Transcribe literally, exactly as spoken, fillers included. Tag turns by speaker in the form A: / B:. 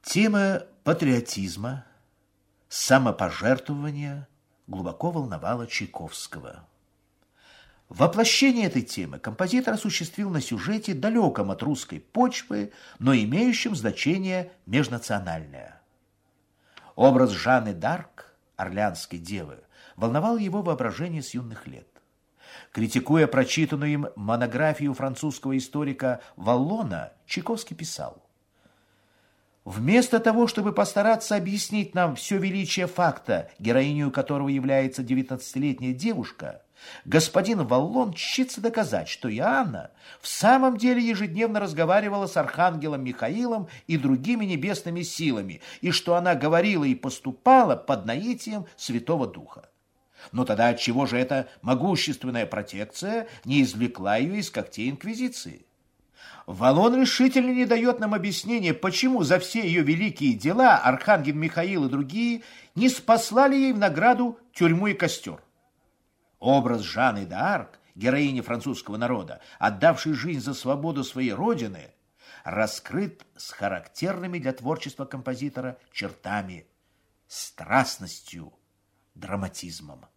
A: Тема патриотизма, самопожертвования глубоко волновала Чайковского. Воплощение этой темы композитор осуществил на сюжете, далеком от русской почвы, но имеющем значение межнациональное. Образ Жанны д'Арк, орлеанской девы, волновал его воображение с юных лет. Критикуя прочитанную им монографию французского историка Валлона, Чайковский писал: «Вместо того, чтобы постараться объяснить нам все величие факта, героиней которого является девятнадцатилетняя девушка, господин Валлон чтится доказать, что Иоанна в самом деле ежедневно разговаривала с архангелом Михаилом и другими небесными силами, и что она говорила и поступала под наитием Святого Духа. Но тогда отчего же эта могущественная протекция не извлекла ее из когтей инквизиции? Валлон решительно не дает нам объяснения, почему за все ее великие дела архангел Михаил и другие не спаслали ей в награду тюрьму и костер. Образ Жанны д'Арк, героини французского народа, отдавшей жизнь за свободу своей родины, раскрыт с характерными для творчества композитора чертами, страстностью, драматизмом.